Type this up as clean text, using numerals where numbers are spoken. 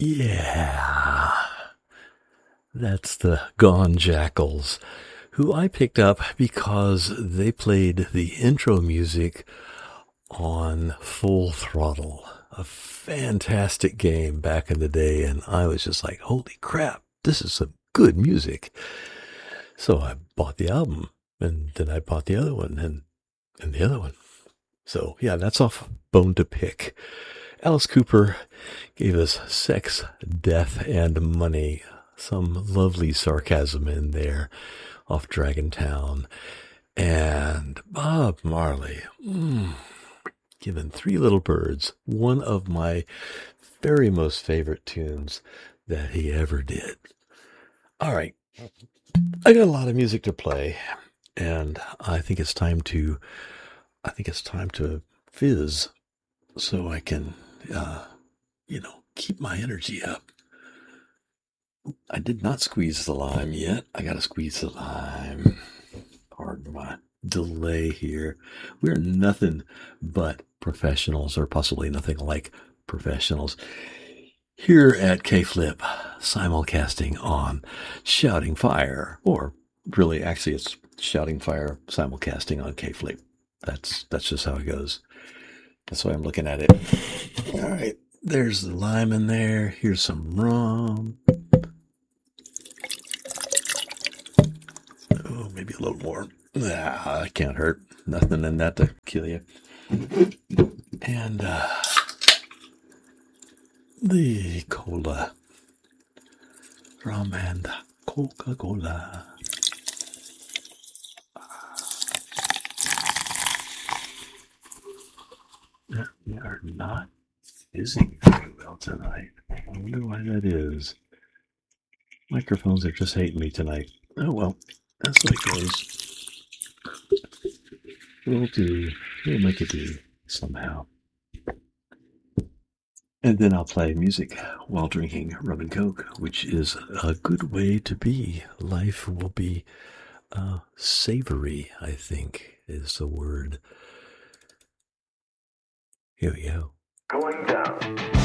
Yeah, that's the Gone Jackals, who I picked up because they played the intro music on Full Throttle, a fantastic game back in the day, and I was just like, holy crap, this is some good music. So I bought the album, and then I bought the other one, and the other one. So yeah, that's off Bone to Pick. Alice Cooper gave us Sex, Death, and Money. Some lovely sarcasm in there off Dragontown. And Bob Marley, given Three Little Birds, one of my very most favorite tunes that he ever did. All right, I got a lot of music to play, and I think it's time to fizz so I can, keep my energy up. I did not squeeze the lime yet. I got to squeeze the lime. Pardon my delay here. We're nothing but professionals, or possibly nothing like professionals, here at K-Flip, simulcasting on Shouting Fire, or really, actually, it's Shouting Fire simulcasting on K-Flip. That's just how it goes. That's why I'm looking at it. All right, there's the lime in there. Here's some rum. Oh, maybe a little more. It can't hurt. Nothing in that to kill you. And the cola. Rum and Coca-Cola. We are not fizzing very well tonight. I wonder why that is. Microphones are just hating me tonight. Oh well, that's the way it goes. We'll make it do somehow. And then I'll play music while drinking rum and coke, which is a good way to be. Life will be savory, I think, is the word. Here we go. Going down.